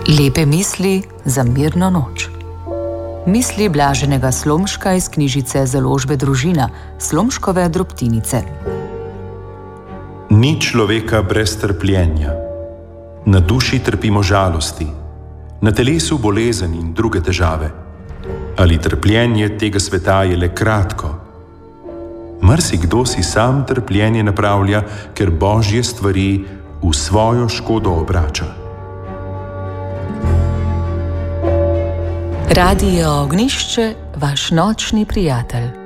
Lepe misli za mirno noč. Misli Blaženega Slomška iz knjižice Založbe Družina, Slomškove drobtinice. Ni človeka brez trpljenja. Na duši trpimo žalosti, na telesu bolezen in druge težave. Ali trpljenje tega sveta je le kratko? Marsikdo si sam trpljenje napravlja, ker božje stvari v svojo škodo obrača. Radio Ognjišče, vaš nočni prijatelj.